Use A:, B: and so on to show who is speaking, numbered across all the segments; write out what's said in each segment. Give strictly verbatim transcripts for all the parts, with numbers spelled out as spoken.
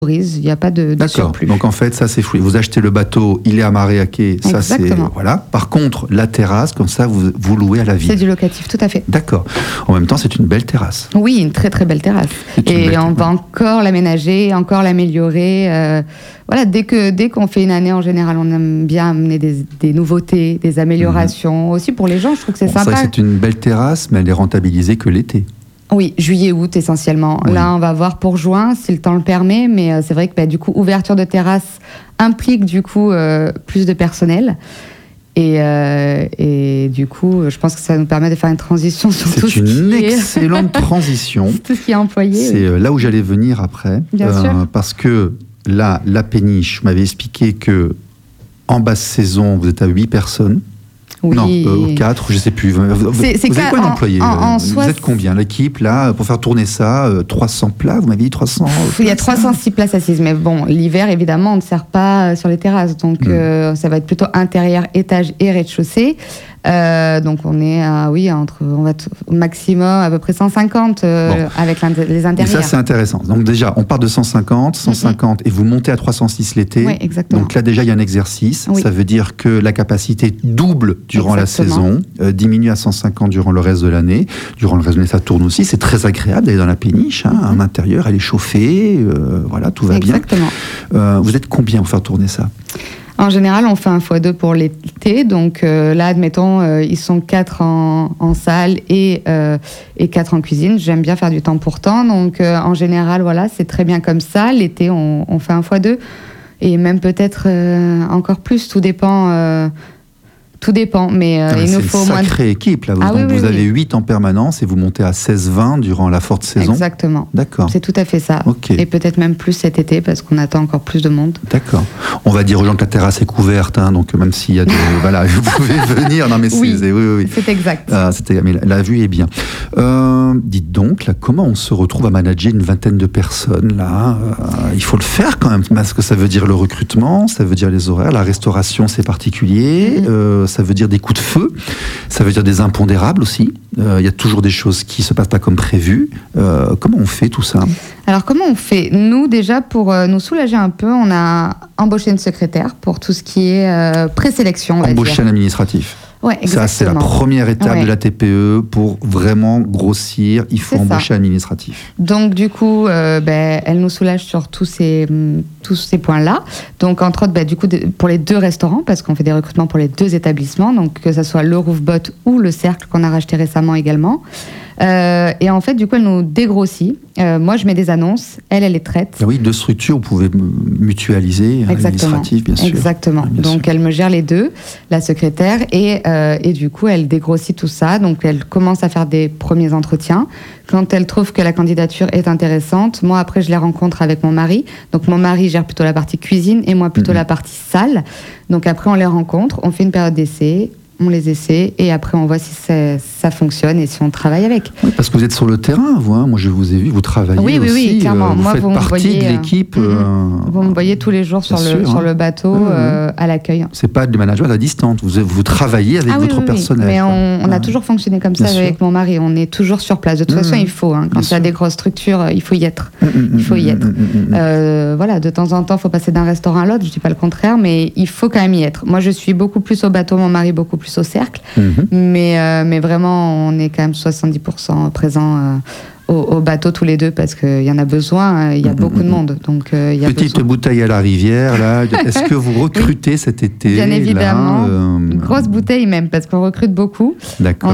A: il n'y a pas de, de
B: D'accord.
A: surplus.
B: Donc en fait, ça c'est fou. Vous achetez le bateau, il est amarré à quai, ça
A: Exactement.
B: c'est voilà. Par contre, la terrasse, comme ça, vous vous louez à la ville.
A: C'est du locatif, tout à fait.
B: D'accord. En même temps, c'est une belle terrasse.
A: Oui, une très très belle terrasse.
B: C'est une
A: Et
B: belle
A: on
B: terrasse.
A: va encore l'aménager, encore l'améliorer. euh, voilà, dès que dès qu'on fait une année, en général, on aime bien amener des, des nouveautés, des améliorations.
B: Mmh.
A: Aussi pour les gens, je trouve que c'est
B: Bon,
A: sympa.
B: ça, c'est une belle terrasse, mais elle est rentabilisée que l'été.
A: Oui, juillet-août essentiellement.
B: Oui.
A: Là, on va voir pour juin, si le temps le permet, mais euh, c'est vrai que bah, du coup, ouverture de terrasse implique du coup euh, plus de personnel. Et, euh, et du coup, je pense que ça nous permet de faire une transition sur tout
B: C'est
A: ce
B: une
A: qui est,
B: excellente transition.
A: tout ce qui est employé.
B: C'est
A: oui.
B: euh, là où j'allais venir après.
A: Bien sûr.
B: Parce que là, la péniche, vous m'avez expliqué que en basse saison, vous êtes à huit personnes.
A: Oui.
B: Non, euh, quatre, je ne sais plus. Vous, vous-
A: C'est- c'est
B: vous avez
A: qu'à-
B: quoi
A: en-
B: d'employés
A: en- en
B: Vous
A: soi,
B: êtes combien l'équipe là pour faire tourner ça euh, trois cents plats, vous m'avez dit trois cents
A: Il y a trois cent six places assises, mais bon, l'hiver, évidemment, on ne sert pas euh, sur les terrasses. Donc,
B: Mm.
A: euh, ça va être plutôt intérieur, étage et rez-de-chaussée. Euh, donc, on est à, oui, entre, on va t- au maximum à peu près cent cinquante euh,
B: Bon.
A: avec l'int- les
B: Et
A: intérieurs.
B: ça, c'est intéressant. Donc déjà, on part de cent cinquante, cent cinquante, et vous montez à trois cent six l'été.
A: Oui, exactement.
B: Donc là, déjà, il y a un exercice.
A: Oui.
B: Ça veut dire que la capacité double durant
A: Exactement.
B: la saison, euh, diminue à cent cinquante durant le reste de l'année. Durant le reste de l'année, ça tourne aussi. C'est très agréable d'aller dans la péniche. Hein. En intérieur, elle est chauffée. euh, voilà, tout va
A: Exactement.
B: bien. Euh, vous êtes combien pour faire tourner ça?
A: En général, on fait un fois deux pour l'été. Donc euh, là, admettons, euh, ils sont quatre en, en salle et, euh, et quatre en cuisine. J'aime bien faire du temps pour temps. Donc euh, en général, voilà, c'est très bien comme ça. L'été, on, on fait un fois deux. Et même peut-être euh, encore plus. Tout dépend. euh, tout dépend. Mais euh,
B: Ah, mais
A: il
B: c'est
A: nous
B: une
A: faut au moins.
B: sacrée équipe. Là.
A: Ah
B: Donc,
A: oui, oui,
B: vous
A: oui.
B: avez huit en permanence et vous montez à seize vingt durant la forte saison.
A: Exactement.
B: D'accord.
A: C'est tout à fait ça.
B: Ok.
A: Et peut-être même plus cet été parce qu'on attend encore plus de monde.
B: D'accord. On va dire aux gens que la terrasse est couverte, hein, donc même s'il y a des... voilà, vous pouvez venir. Non mais c'est...
A: Oui.
B: c'est- oui, oui, oui.
A: C'est exact.
B: Ah, c'était, mais la, la vue est bien. Euh, dites donc, là, comment on se retrouve à manager une vingtaine de personnes là Euh, il faut le faire quand même, parce que ça veut dire le recrutement, ça veut dire les horaires, la restauration c'est particulier,
A: Mhm.
B: euh, ça veut dire des coups de feu, ça veut dire des impondérables aussi. Euh, Il y a toujours des choses qui se passent pas comme prévu. Euh, comment on fait tout ça?
A: Alors, comment on fait? Nous, déjà, pour euh, nous soulager un peu, on a embauché une secrétaire pour tout ce qui est euh, présélection. on va
B: Embaucher
A: dire.
B: un administratif.
A: Ouais,
B: Ça, c'est la
A: exactement.
B: première étape
A: Ouais.
B: de la T P E pour vraiment grossir. Il faut
A: C'est ça.
B: embaucher un administratif.
A: Donc, du coup, euh, ben, elle nous soulage sur tous ces, hum, tous ces points-là. Donc, entre autres, ben, du coup, de- pour les deux restaurants, parce qu'on fait des recrutements pour les deux établissements, donc que ce soit le Roofbot ou le Cercle qu'on a racheté récemment également. Euh, et en fait, du coup, elle nous dégrossit. Euh, moi, je mets des annonces. Elle, elle les traite.
B: Ah oui, deux structures, vous pouvez m- mutualiser, hein,
A: Exactement.
B: administratif, bien sûr.
A: Exactement.
B: Ouais, bien
A: Donc
B: sûr.
A: elle me gère les deux, la secrétaire, et, euh, et du coup elle dégrossit tout ça. Donc elle commence à faire des premiers entretiens. Quand elle trouve que la candidature est intéressante, moi après je les rencontre avec mon mari. Donc mon mari gère plutôt la partie cuisine et moi plutôt
B: Mhm.
A: la partie salle. Donc après on les rencontre, on fait une période d'essai. On les essaie et après on voit si ça, ça fonctionne et si on travaille avec.
B: Oui, parce que vous êtes sur le terrain, vous. Hein. Moi, je vous ai vu, vous travaillez
A: Oui, oui,
B: aussi.
A: oui, clairement.
B: vous
A: Moi,
B: faites
A: vous me
B: partie
A: voyez,
B: de
A: euh,
B: l'équipe.
A: mhm.
B: euh,
A: Vous me voyez tous les jours sur,
B: bien
A: le,
B: sûr,
A: sur
B: hein.
A: le bateau,
B: Ouais, ouais.
A: euh, à l'accueil.
B: C'est pas du management à distance. Vous, vous travaillez avec
A: Ah oui,
B: votre
A: oui, oui.
B: personnel.
A: Mais
B: quoi.
A: on, on a
B: Ouais.
A: toujours fonctionné comme
B: Bien
A: ça
B: sûr.
A: avec mon mari. On est toujours sur place. De toute
B: Mmh.
A: façon, il faut. Hein. Quand
B: Bien
A: il y a
B: sûr.
A: des grosses structures, il faut y être.
B: Mm, mm,
A: Il faut y
B: mm,
A: être.
B: mm, mm, mm.
A: Euh, voilà, de temps en temps, il faut passer d'un restaurant à l'autre. Je dis pas le contraire, mais il faut quand même y être. Moi, je suis beaucoup plus au bateau, mon mari beaucoup plus au cercle.
B: Mhm.
A: Mais, euh, mais vraiment, on est quand même soixante-dix pour cent présents euh, au, au bateau tous les deux parce qu'il y en a besoin. Il y a
B: Mm,
A: beaucoup
B: mm,
A: de
B: mm.
A: monde. Donc, euh, il y a
B: Petite
A: besoin.
B: bouteille à la rivière, là. Est-ce que vous recrutez cet été
A: Bien
B: là,
A: évidemment.
B: euh,
A: Une grosse bouteille même parce qu'on recrute beaucoup.
B: D'accord.
A: On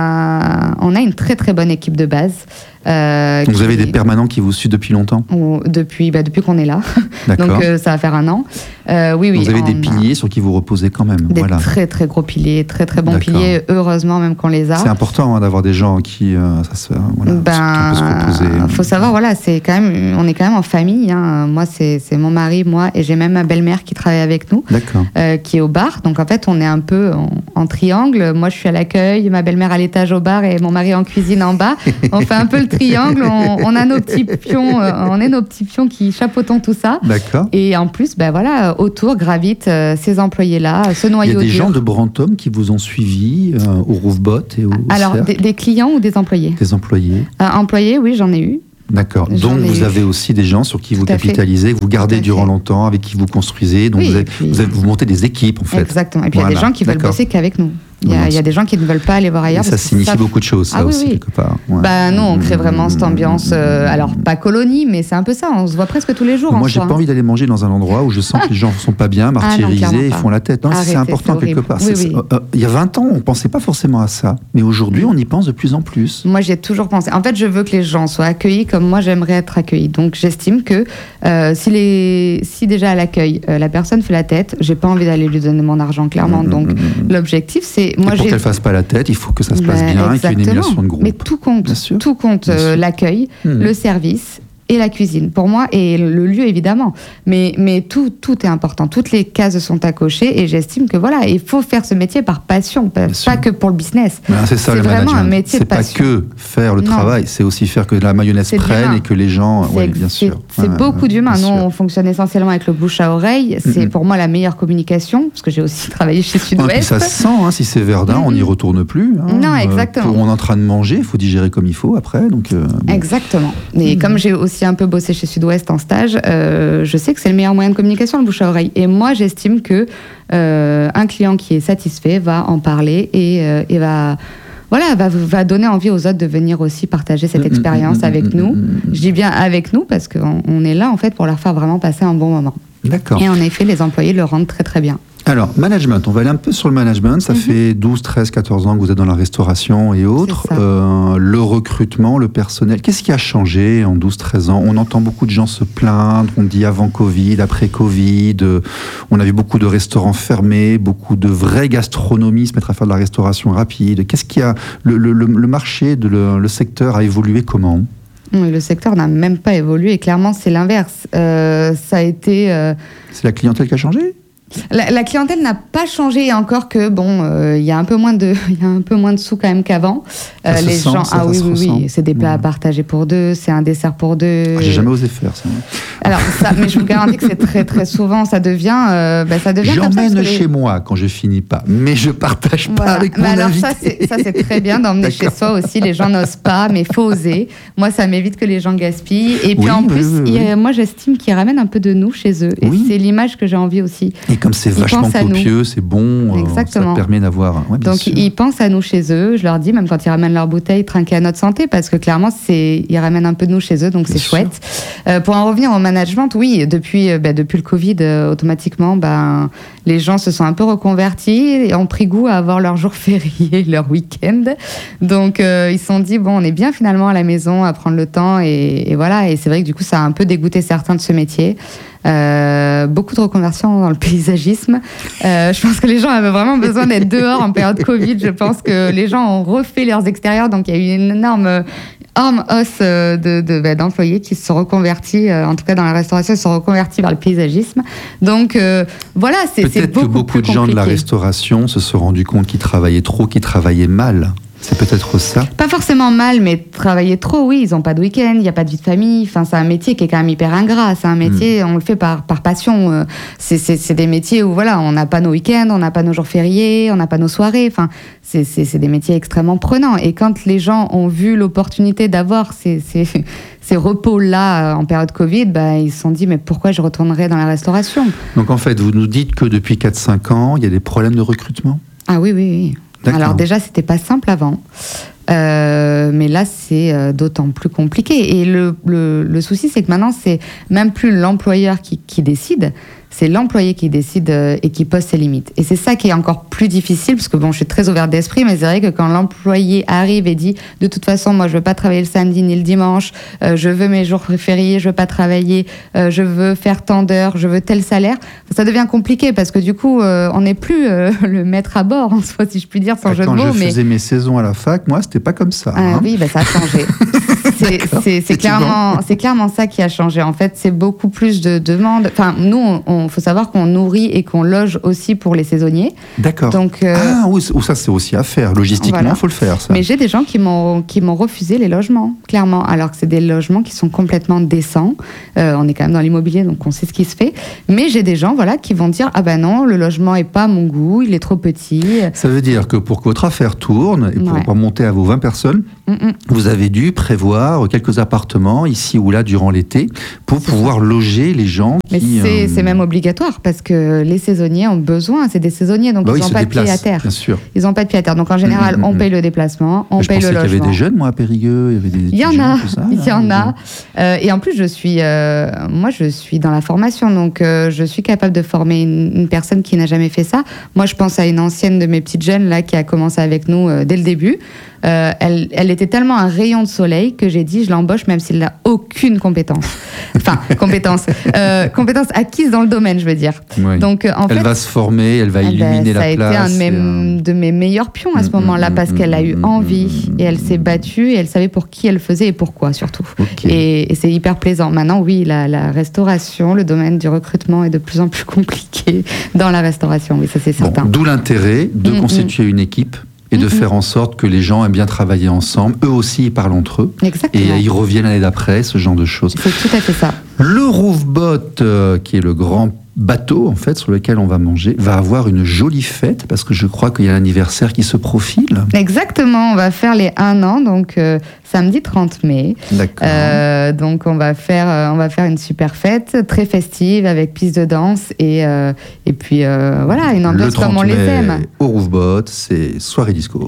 A: a, on a une très très bonne équipe de base. euh,
B: Donc vous
A: qui-
B: avez des permanents qui vous suivent depuis longtemps?
A: ou- depuis, bah, depuis qu'on est là.
B: D'accord.
A: Donc euh, ça va faire un an. Euh, oui, oui.
B: vous avez
A: on
B: des
A: a
B: piliers sur qui vous reposez quand même.
A: Des
B: Voilà.
A: très très gros piliers, très très bons
B: D'accord.
A: piliers. Heureusement même qu'on les a.
B: C'est important hein, d'avoir des gens qui euh, ça se, voilà,
A: Ben,
B: sur qui on peut se reposer.
A: faut savoir, voilà, c'est quand même, on est quand même en famille. Hein. Moi, c'est c'est mon mari, moi, et j'ai même ma belle-mère qui travaille avec nous,
B: D'accord.
A: euh, qui est au bar. Donc en fait, on est un peu en, en triangle. Moi, je suis à l'accueil, ma belle-mère à l'étage au bar et mon mari en cuisine en bas. On fait un peu le triangle. On, on a nos petits pions, euh, on est nos petits pions qui chapeautons tout ça.
B: D'accord.
A: Et en plus, ben voilà, autour gravitent euh, ces employés-là, ce
B: Il y
A: noyau
B: a des
A: dur.
B: gens de Brantôme qui vous ont suivi euh, au Roofbot et au
A: Alors,
B: Cercle,
A: des, des clients ou des employés
B: des employés.
A: Euh, Employés, oui, j'en ai eu.
B: D'accord.
A: J'en
B: Donc
A: ai
B: vous
A: eu.
B: avez aussi des gens sur qui vous
A: Tout à fait.
B: capitalisez, que vous gardez
A: Tout à
B: durant
A: fait.
B: longtemps, avec qui vous construisez. Donc
A: Oui,
B: vous,
A: et
B: avez,
A: puis-
B: vous, avez- vous montez des équipes en fait.
A: Exactement. Et puis il y a
B: Voilà,
A: des gens qui veulent
B: d'accord.
A: bosser qu'avec nous. Il y,
B: Non,
A: a, il y a
B: c'est-
A: des gens qui ne veulent pas aller voir ailleurs.
B: Et ça
A: parce que
B: signifie
A: ça-
B: beaucoup de choses, ça
A: Ah oui,
B: aussi,
A: oui.
B: quelque part. Ouais.
A: Bah, nous, on crée vraiment cette ambiance. euh,
B: Mmh.
A: alors, pas colonie, mais c'est un peu ça. On se voit presque tous les jours.
B: Moi,
A: en
B: j'ai
A: soi,
B: pas
A: hein.
B: envie d'aller manger dans un endroit où je sens que les gens ne sont pas bien,
A: Ah non,
B: martyrisés,
A: clairement
B: ils
A: pas.
B: font la tête. Non, c'est
A: Arrêtez,
B: important
A: c'est
B: quelque
A: horrible.
B: part.
A: Oui,
B: C'est-
A: oui.
B: euh, euh, il y a vingt ans, on ne pensait pas forcément à ça. Mais aujourd'hui, on y pense de plus en plus.
A: Moi, j'ai toujours pensé. En fait, je veux que les gens soient accueillis comme moi, j'aimerais être accueillie. Donc, j'estime que euh, si, les... si déjà à l'accueil, euh, la personne fait la tête, j'ai pas envie d'aller lui donner mon argent, clairement.
B: Mmh,
A: Donc,
B: mmh, mmh.
A: l'objectif, c'est.
B: Et
A: Moi,
B: pour
A: j'ai.
B: qu'elle fasse pas la tête, il faut que ça se passe
A: Ben,
B: bien, et qu'il y ait une
A: exactement.
B: émulation de groupe.
A: Mais tout compte.
B: Bien sûr.
A: Tout compte.
B: Bien
A: euh,
B: sûr.
A: l'accueil,
B: Mmh.
A: le service et la cuisine, pour moi, et le lieu, évidemment. Mais, mais tout, tout est important. Toutes les cases sont à cocher et j'estime que voilà, il faut faire ce métier par passion, pas,
B: Bien sûr.
A: pas que pour le business.
B: Ben, c'est ça
A: C'est
B: le
A: vraiment
B: management.
A: un métier
B: C'est
A: de
B: pas
A: passion.
B: que faire le
A: Non.
B: travail, c'est aussi faire que la mayonnaise
A: C'est de
B: prenne
A: l'humain.
B: et que les gens.
A: C'est
B: Oui,
A: ex-
B: bien
A: c'est-
B: sûr.
A: C'est
B: Ouais,
A: beaucoup
B: ouais,
A: d'humains.
B: bien
A: Nous,
B: sûr.
A: on fonctionne essentiellement avec le bouche à oreille. C'est
B: Mhm.
A: pour moi la meilleure communication, parce que j'ai aussi travaillé chez
B: Ouais, puis
A: Sud-Ouest.
B: ça se sent, hein, si c'est Verdun, on n'y
A: Mhm.
B: retourne plus. hein.
A: Non,
B: Euh,
A: exactement.
B: pour- on est en train de manger, il faut digérer comme il faut après. Donc, euh, bon.
A: Exactement. Et comme j'ai aussi un peu bossé chez Sud-Ouest en stage, euh, je sais que c'est le meilleur moyen de communication, le bouche à oreille. Et moi, j'estime que euh, un client qui est satisfait va en parler et, euh, et va, voilà, va, va donner envie aux autres de venir aussi partager cette
B: Mm, mm,
A: expérience
B: mm,
A: avec
B: mm,
A: nous.
B: mm, mm.
A: Je dis bien avec nous parce qu'on on est là en fait pour leur faire vraiment passer un bon moment.
B: D'accord.
A: Et en effet, les employés le rendent très très bien.
B: Alors, management, on va aller un peu sur le management. Ça
A: Mhm.
B: fait douze, treize, quatorze ans que vous êtes dans la restauration et autres.
A: C'est ça.
B: Euh, le recrutement, le personnel, qu'est-ce qui a changé en douze, treize ans? On entend beaucoup de gens se plaindre. On dit avant Covid, après Covid. euh, on a vu beaucoup de restaurants fermés, beaucoup de vraies gastronomies se mettre à faire de la restauration rapide. Qu'est-ce qui a... Le, le, le- le marché, de le, le secteur a évolué comment?
A: Oui, le secteur n'a même pas évolué et clairement c'est l'inverse. Euh, ça a été... euh,
B: C'est la clientèle qui a changé?
A: La, la clientèle n'a pas changé et encore que bon, euh, il y a un peu moins de, il y a un peu moins de sous quand même qu'avant.
B: Ça se
A: les
B: sent,
A: gens,
B: ça,
A: ah
B: ça
A: oui
B: se
A: oui
B: ressent.
A: oui, c'est des plats à
B: Ouais.
A: partager pour deux, c'est un dessert pour deux.
B: Ah, j'ai jamais osé faire ça.
A: Alors ça, mais je vous garantis que c'est très très souvent, ça devient, euh, bah, ça devient comme ça. parce
B: J'emmène
A: que les-
B: chez moi quand je finis pas, mais je partage pas
A: Voilà.
B: avec
A: Mais
B: mon
A: alors
B: invité.
A: ça c'est, ça c'est très bien d'emmener chez
B: D'accord.
A: soi aussi. Les gens n'osent pas, mais faut oser. Moi ça m'évite que les gens gaspillent. Et puis
B: Oui,
A: en
B: oui,
A: plus,
B: oui, oui.
A: il- moi j'estime qu'ils ramènent un peu de nous chez eux. Et
B: Oui.
A: c'est l'image que j'ai envie aussi.
B: Et comme c'est
A: Ils
B: vachement
A: pensent à nous.
B: copieux, c'est bon, euh,
A: Exactement.
B: ça permet d'avoir. Ouais, bien
A: Donc
B: sûr.
A: ils pensent à nous chez eux. Je leur dis, même quand ils ramènent leur bouteille, trinquer à notre santé, parce que clairement, c'est ils ramènent un peu de nous chez eux, donc
B: Bien
A: c'est
B: sûr.
A: chouette. Euh, pour en revenir au management, oui, depuis, euh, bah, depuis le Covid, euh, automatiquement, ben, les gens se sont un peu reconvertis et ont pris goût à avoir leurs jours fériés, leur week-end. Donc euh, ils se sont dit, bon, on est bien finalement à la maison à prendre le temps, et, et voilà. Et c'est vrai que du coup, ça a un peu dégoûté certains de ce métier. Euh, beaucoup de reconversions dans le paysagisme. Euh, je pense que les gens avaient vraiment besoin d'être dehors en période Covid. Je pense que les gens ont refait leurs extérieurs, donc il y a eu une énorme arme os euh, de, de, bah, d'employés qui se sont reconvertis, euh, en tout cas dans la restauration, ils se sont reconvertis vers le paysagisme. Donc euh, voilà, c'est, c'est
B: Peut-être
A: beaucoup
B: que beaucoup
A: plus
B: de gens de la
A: compliqué.
B: restauration se sont rendus compte qu'ils travaillaient trop, qu'ils travaillaient mal. C'est peut-être ça.
A: Pas forcément mal, mais travailler trop, oui, ils n'ont pas de week-end, il n'y a pas de vie de famille. Enfin, c'est un métier qui est quand même hyper ingrat. C'est un métier, on le fait par, par passion. Euh, C'est, c'est, c'est des métiers où voilà, on n'a pas nos week-ends, on n'a pas nos jours fériés, on n'a pas nos soirées. Enfin, c'est, c'est, c'est des métiers extrêmement prenants. Et quand les gens ont vu l'opportunité d'avoir ces, ces, ces repos-là euh, en période Covid, bah, ils se sont dit, mais pourquoi je retournerais dans la restauration?
B: Donc en fait, vous nous dites que depuis quatre cinq ans, il y a des problèmes de recrutement?
A: Ah oui, oui, oui.
B: D'accord.
A: Alors déjà, c'était pas simple avant. Euh, mais là, c'est euh, d'autant plus compliqué. Et le, le, le souci, c'est que maintenant, c'est même plus l'employeur qui, qui décide, c'est l'employé qui décide euh, et qui pose ses limites. Et c'est ça qui est encore plus difficile, parce que bon, je suis très ouverte d'esprit, mais c'est vrai que quand l'employé arrive et dit, de toute façon, moi, je veux pas travailler le samedi ni le dimanche, euh, je veux mes jours fériés, je veux pas travailler, euh, je veux faire tant d'heures, je veux tel salaire, ça devient compliqué, parce que du coup, euh, on n'est plus euh, le maître à bord, en soi, si je puis dire, sans jeu de
B: Quand
A: mots.
B: je
A: mais...
B: faisais mes saisons à la fac, moi, c'était pas comme ça.
A: Ah
B: hein.
A: oui, bah, ça a changé. c'est, c'est, c'est, clairement, c'est clairement ça qui a changé. En fait, c'est beaucoup plus de demandes. Enfin, nous, on, on faut savoir qu'on nourrit et qu'on loge aussi pour les saisonniers.
B: D'accord.
A: Donc, euh,
B: Ah oui, ou ça, c'est aussi à faire. Logistiquement, il
A: Voilà.
B: faut le faire, ça.
A: mais j'ai des gens qui m'ont, qui m'ont refusé les logements, clairement. Alors que c'est des logements qui sont complètement décents. Euh, on est quand même dans l'immobilier, donc on sait ce qui se fait. Mais j'ai des gens, voilà, qui vont dire, ah ben non, le logement est pas à mon goût, il est trop petit.
B: Ça veut dire que pour que votre affaire tourne et pour
A: Ouais.
B: pour monter à vos vingt personnes,
A: Mm-mm.
B: vous avez dû prévoir quelques appartements ici ou là durant l'été pour pouvoir loger les gens
A: Mais
B: qui...
A: c'est,
B: euh,
A: c'est même obligatoire parce que les saisonniers ont besoin, c'est des saisonniers, donc
B: bah
A: ils
B: oui,
A: n'ont
B: se
A: pas de pied à
B: déplacent,
A: terre.
B: bien sûr.
A: Ils n'ont pas de pied à terre. Donc en général,
B: Mm, mm,
A: on
B: mm.
A: paye le déplacement, on
B: Je
A: paye
B: pensais
A: le
B: qu'il y avait
A: logement.
B: des jeunes, moi, à Périgueux, il y avait des
A: Il y en
B: étudiants,
A: a,
B: tout ça,
A: il y
B: là,
A: en
B: ou-
A: a. Euh, et en plus, je suis, euh, moi, je suis dans la formation, donc euh, je suis capable de former une, une personne qui n'a jamais fait ça. Moi, je pense à une ancienne de mes petites jeunes là qui a commencé avec nous euh, dès le début. Euh, elle, elle était tellement un rayon de soleil que j'ai dit je l'embauche même s'il n'a aucune compétence. Enfin, compétence, euh, compétence acquise dans le domaine, je veux dire.
B: Oui.
A: Donc, euh, en
B: Elle
A: fait,
B: va se former, elle va
A: eh ben,
B: illuminer
A: ça
B: la
A: a
B: place.
A: été un de mes,
B: et, euh,
A: de mes meilleurs pions à ce
B: Mm,
A: moment-là
B: mm,
A: parce
B: mm,
A: qu'elle a eu
B: mm,
A: envie
B: mm,
A: et elle s'est battue et elle savait pour qui elle faisait et pourquoi surtout.
B: ok.
A: Et, et c'est hyper plaisant. Maintenant, oui, la, la restauration, le domaine du recrutement est de plus en plus compliqué dans la restauration. Oui, ça c'est
B: Bon,
A: certain.
B: d'où l'intérêt de
A: Mm,
B: constituer une équipe et de
A: Mm,
B: faire en sorte que les gens aiment bien travailler ensemble. Eux aussi, ils parlent entre eux.
A: Exactement.
B: Et euh, ils reviennent l'année d'après, ce genre de choses.
A: C'est tout à fait ça.
B: Le Roofbot, euh, qui est le grand bateau en fait sur lequel on va manger, va avoir une jolie fête parce que je crois qu'il y a l'anniversaire qui se profile.
A: Exactement, on va faire les un an, donc euh, samedi trente mai.
B: D'accord.
A: Euh, donc on va faire, euh, on va faire une super fête, très festive avec piste de danse et et, et puis euh, voilà une ambiance comme on les
B: mai,
A: aime.
B: Au Roofbot, c'est soirée disco.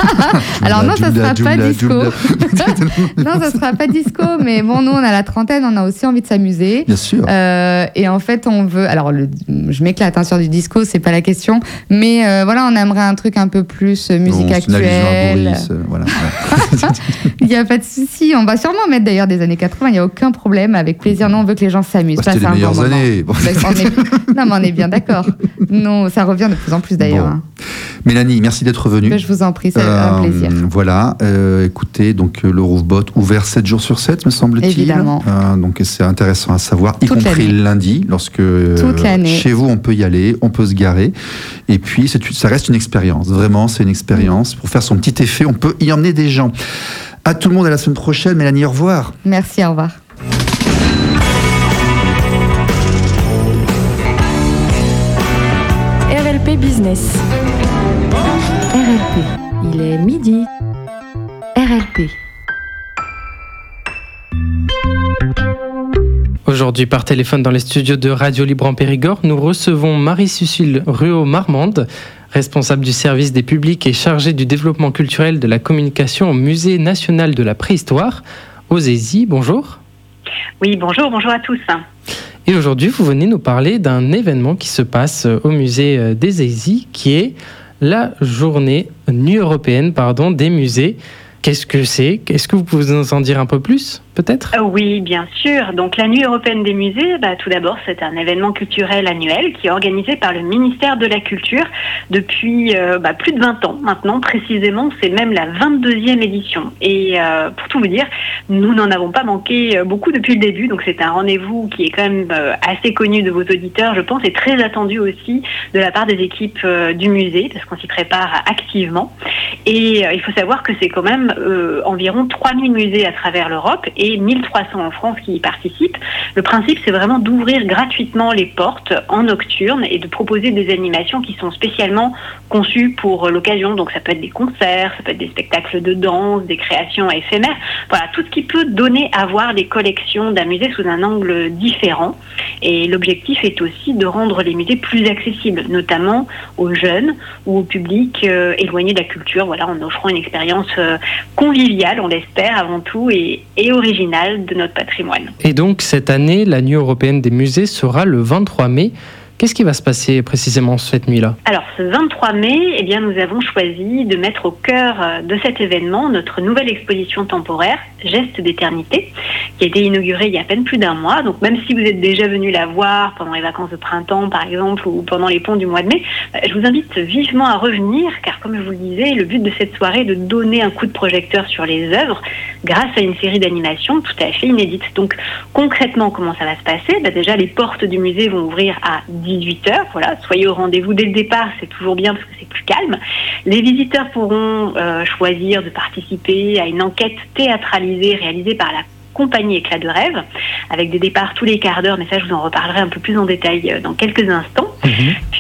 A: Alors non, ça
B: Djoula,
A: sera pas
B: djoula,
A: disco.
B: djoula.
A: Non, ça sera pas disco, mais bon, nous on a la trentaine, on a aussi envie de s'amuser.
B: Bien sûr.
A: Euh, et en fait, on veut. Alors, le, je m'éclate hein, sur du disco, c'est pas la question. Mais euh, voilà, on aimerait un truc un peu plus euh, musique
B: Bon, c'est une allusion à
A: actuelle.
B: Boris, euh, voilà. Ouais.
A: Il n'y a pas de souci. On va sûrement mettre d'ailleurs des années quatre-vingts. Il n'y a aucun problème. Avec plaisir. Nous, on veut que les gens s'amusent.
B: Bah, c'était
A: passent
B: les
A: un bon
B: meilleures
A: moment.
B: années. Bon.
A: Ben, on est- Non, mais on est bien d'accord. Non, ça revient de plus en plus d'ailleurs.
B: Bon.
A: hein.
B: Mélanie, merci d'être venue.
A: Ben, je vous en prie, c'est
B: Euh,
A: un plaisir.
B: Voilà, euh, écoutez, donc euh, le Roofbot ouvert sept jours sur sept, me semble-t-il.
A: Évidemment.
B: Euh, donc c'est intéressant à savoir, y
A: Toute
B: compris
A: l'année.
B: le lundi, lorsque euh,
A: Toute l'année.
B: chez vous on peut y aller, on peut se garer. Et puis c'est, ça reste une expérience, vraiment c'est une expérience. Pour faire son petit effet, on peut y emmener des gens. À tout le monde, à la semaine prochaine. Mélanie, au revoir.
A: Merci, au revoir.
C: R L P Business. R L P. Il est midi. R L P.
D: Aujourd'hui, par téléphone dans les studios de Radio Libre en Périgord, nous recevons Marie-Cécile Ruot-Marmande, responsable du service des publics et chargée du développement culturel de la communication au Musée national de la préhistoire, au Zézy. Bonjour.
E: Oui, bonjour, bonjour à tous.
D: Et aujourd'hui, vous venez nous parler d'un événement qui se passe au musée des Zézy, qui est la journée Nuit européenne pardon, des musées. Qu'est-ce que c'est ? Est-ce que vous pouvez nous en dire un peu plus, peut-être ?
E: Euh, Oui, bien sûr. Donc la Nuit européenne des musées, bah, tout d'abord, c'est un événement culturel annuel qui est organisé par le ministère de la Culture depuis euh, bah, plus de vingt ans maintenant. Précisément, c'est même la vingt-deuxième édition. Et euh, pour tout vous dire, nous n'en avons pas manqué beaucoup depuis le début. Donc c'est un rendez-vous qui est quand même euh, assez connu de vos auditeurs, je pense, et très attendu aussi de la part des équipes euh, du musée, parce qu'on s'y prépare activement. Et euh, il faut savoir que c'est quand même euh, environ trois mille musées à travers l'Europe et mille trois cents en France qui y participent. Le principe, c'est vraiment d'ouvrir gratuitement les portes en nocturne et de proposer des animations qui sont spécialement conçues pour l'occasion. Donc ça peut être des concerts, ça peut être des spectacles de danse, des créations éphémères. Voilà, tout ce qui peut donner à voir les collections d'un musée sous un angle différent. Et l'objectif est aussi de rendre les musées plus accessibles, notamment aux jeunes ou au public euh, éloigné de la culture, voilà, en offrant une expérience euh, conviviale, on l'espère avant tout, et, et originale de notre patrimoine.
D: Et donc, cette année, la Nuit européenne des musées sera le vingt-trois mai. Qu'est-ce qui va se passer précisément cette nuit-là ?
E: Alors, ce vingt-trois mai, eh bien, nous avons choisi de mettre au cœur de cet événement notre nouvelle exposition temporaire, Gestes d'éternité, qui a été inaugurée il y a à peine plus d'un mois. Donc, même si vous êtes déjà venu la voir pendant les vacances de printemps, par exemple, ou pendant les ponts du mois de mai, je vous invite vivement à revenir, car comme je vous le disais, le but de cette soirée est de donner un coup de projecteur sur les œuvres grâce à une série d'animations tout à fait inédites. Donc, concrètement, comment ça va se passer ? Bah, déjà, les portes du musée vont ouvrir à dix-huit heures, voilà, soyez au rendez-vous dès le départ, c'est toujours bien parce que c'est plus calme. Les visiteurs pourront euh, choisir de participer à une enquête théâtralisée réalisée par la compagnie Éclat de rêve, avec des départs tous les quarts d'heure, mais ça je vous en reparlerai un peu plus en détail dans quelques instants. Mmh.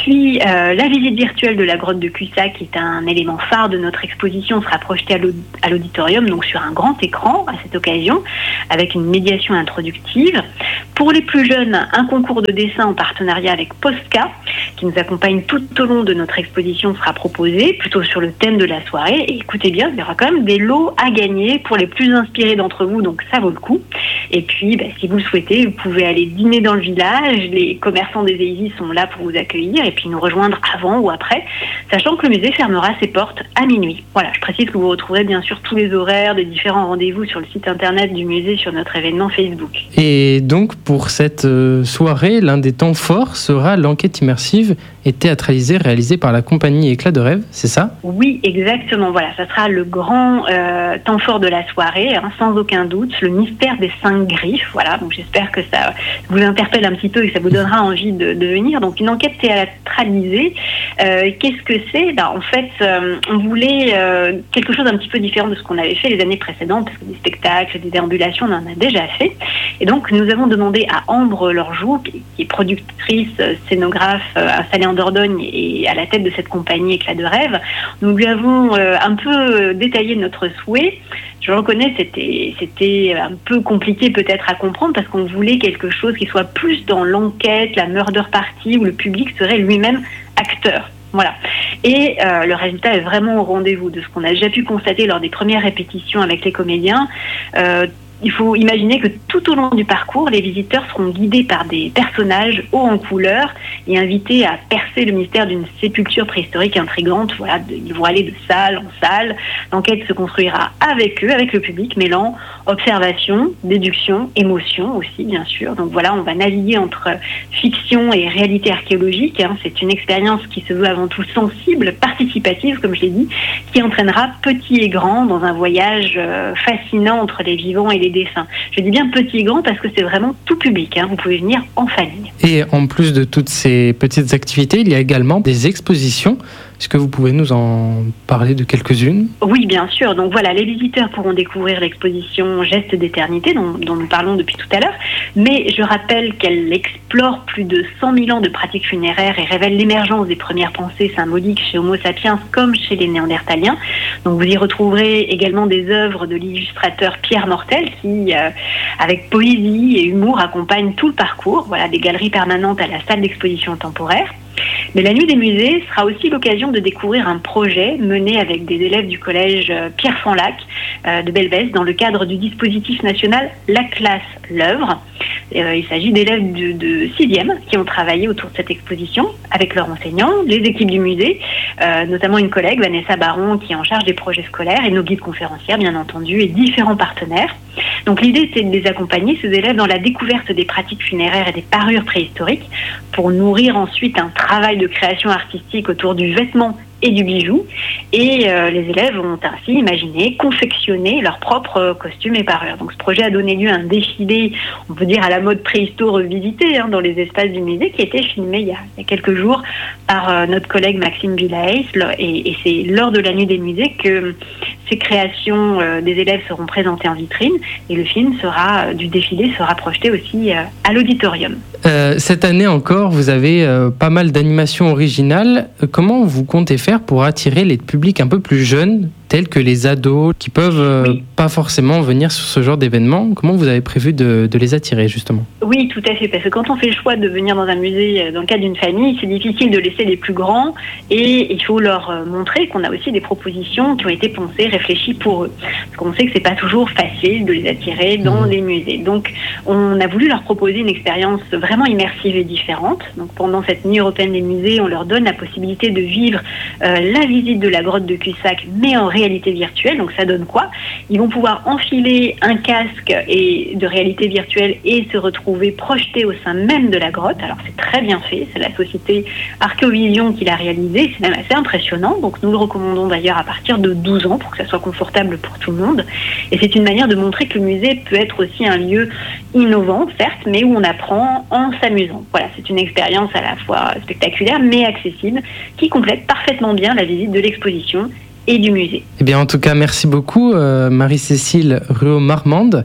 E: puis, euh, la visite virtuelle de la grotte de Cussac, qui est un élément phare de notre exposition, sera projetée à, l'aud- à l'auditorium, donc sur un grand écran à cette occasion, avec une médiation introductive. Pour les plus jeunes, un concours de dessin en partenariat avec Posca, qui nous accompagne tout au long de notre exposition, sera proposé, plutôt sur le thème de la soirée. Et écoutez bien, il y aura quand même des lots à gagner pour les plus inspirés d'entre vous, donc ça vaut le coup. Et puis, bah, si vous le souhaitez, vous pouvez aller dîner dans le village. Les commerçants des Easy sont là pour vous accueillir et puis nous rejoindre avant ou après, sachant que le musée fermera ses portes à minuit. Voilà, je précise que vous retrouverez bien sûr tous les horaires des différents rendez-vous sur le site internet du musée, sur notre événement Facebook.
D: Et donc, pour cette euh, soirée, l'un des temps forts sera l'enquête immersive et théâtralisée réalisée par la compagnie Éclat de Rêve, c'est ça ?
E: Oui, exactement. Voilà, ça sera le grand euh, temps fort de la soirée, hein, sans aucun doute, le mystère des cinq griffes. Voilà, donc j'espère que ça vous interpelle un petit peu et que ça vous donnera envie de, de venir. Donc une enquête théâtralisée, euh, qu'est-ce que c'est ? Ben, en fait, euh, on voulait euh, quelque chose d'un petit peu différent de ce qu'on avait fait les années précédentes, parce que des spectacles, des déambulations, on en a déjà fait. Et donc nous avons demandé à Ambre Lorjou, qui est productrice, scénographe euh, installée en Dordogne et à la tête de cette compagnie Éclat de Rêve, nous lui avons euh, un peu détaillé notre souhait. Je le reconnais, c'était, c'était un peu compliqué peut-être à comprendre parce qu'on voulait quelque chose qui soit plus dans l'enquête, la murder party, où le public serait lui-même acteur. Voilà. Et euh, le résultat est vraiment au rendez-vous de ce qu'on a déjà pu constater lors des premières répétitions avec les comédiens. Euh, Il faut imaginer que tout au long du parcours, les visiteurs seront guidés par des personnages hauts en couleur et invités à percer le mystère d'une sépulture préhistorique intrigante. Voilà, ils vont aller de salle en salle. L'enquête se construira avec eux, avec le public, mêlant observation, déduction, émotion aussi, bien sûr. Donc voilà, on va naviguer entre fiction et réalité archéologique. Hein. C'est une expérience qui se veut avant tout sensible, participative, comme je l'ai dit, qui entraînera petits et grands dans un voyage euh, fascinant entre les vivants et les dessins. Je dis bien petit et grand parce que c'est vraiment tout public, hein. Vous pouvez venir en famille.
D: Et en plus de toutes ces petites activités, il y a également des expositions. Est-ce que vous pouvez nous en parler de quelques-unes ?
E: Oui, bien sûr. Donc voilà, les visiteurs pourront découvrir l'exposition Gestes d'éternité dont, dont nous parlons depuis tout à l'heure. Mais je rappelle qu'elle explore plus de cent mille ans de pratiques funéraires et révèle l'émergence des premières pensées symboliques chez Homo sapiens comme chez les Néandertaliens. Donc vous y retrouverez également des œuvres de l'illustrateur Pierre Mortel qui, euh, avec poésie et humour, accompagne tout le parcours. Voilà, des galeries permanentes à la salle d'exposition temporaire. Mais la nuit des musées sera aussi l'occasion de découvrir un projet mené avec des élèves du collège Pierre Fanlac euh, de Belbès dans le cadre du dispositif national La Classe l'œuvre. Euh, il s'agit d'élèves de, de sixième qui ont travaillé autour de cette exposition avec leurs enseignants, les équipes du musée, euh, notamment une collègue, Vanessa Baron, qui est en charge des projets scolaires, et nos guides conférencières, bien entendu, et différents partenaires. Donc l'idée, c'est de les accompagner, ces élèves, dans la découverte des pratiques funéraires et des parures préhistoriques pour nourrir ensuite un travail de création artistique autour du vêtement et du bijou. Et euh, les élèves ont ainsi imaginé, confectionné leurs propres costumes et parures. Donc ce projet a donné lieu à un défilé, on peut dire à la mode préhisto revisité, hein, dans les espaces du musée, qui a été filmé il y a, il y a quelques jours par euh, notre collègue Maxime Villaes. Et, et c'est lors de la nuit des musées que ces créations euh, des élèves seront présentées en vitrine et le film sera, euh, du défilé sera projeté aussi euh, à l'auditorium.
D: Euh, cette année encore, vous avez euh, pas mal d'animations originales. Euh, comment vous comptez faire pour attirer les publics un peu plus jeunes, tels que les ados, qui peuvent euh,
E: oui.
D: pas forcément venir sur ce genre d'événement ? Comment vous avez prévu de, de les attirer, justement ?
E: Oui, tout à fait, parce que quand on fait le choix de venir dans un musée dans le cadre d'une famille, c'est difficile de laisser les plus grands et il faut leur montrer qu'on a aussi des propositions qui ont été pensées, réfléchies pour eux. Parce qu'on sait que c'est pas toujours facile de les attirer dans mmh. les musées. Donc, on a voulu leur proposer une expérience vraiment immersive et différente. Donc, pendant cette nuit européenne des musées, on leur donne la possibilité de vivre euh, la visite de la grotte de Cussac, mais en réalité virtuelle. Donc ça donne quoi ? Ils vont pouvoir enfiler un casque et de réalité virtuelle et se retrouver projetés au sein même de la grotte. Alors c'est très bien fait, c'est la société Archéovision qui l'a réalisé, c'est même assez impressionnant. Donc nous le recommandons d'ailleurs à partir de douze ans pour que ça soit confortable pour tout le monde. Et c'est une manière de montrer que le musée peut être aussi un lieu innovant, certes, mais où on apprend en s'amusant. Voilà, c'est une expérience à la fois spectaculaire mais accessible qui complète parfaitement bien la visite de l'exposition et du musée.
D: Eh bien, en tout cas, merci beaucoup, euh, Marie-Cécile Ruault-Marmande.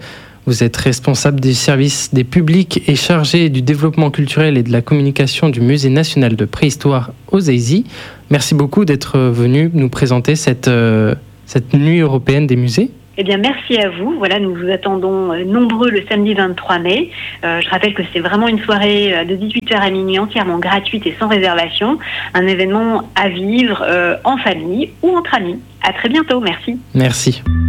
D: Vous êtes responsable du service des publics et chargé du développement culturel et de la communication du Musée national de préhistoire aux Aisies. Merci beaucoup d'être venu nous présenter cette, euh, cette nuit européenne des musées.
E: Eh bien, merci à vous. Voilà, nous vous attendons nombreux le samedi vingt-trois mai. Euh, je rappelle que c'est vraiment une soirée de dix-huit heures à minuit entièrement gratuite et sans réservation. Un événement à vivre euh, en famille ou entre amis. À très bientôt. Merci.
D: Merci.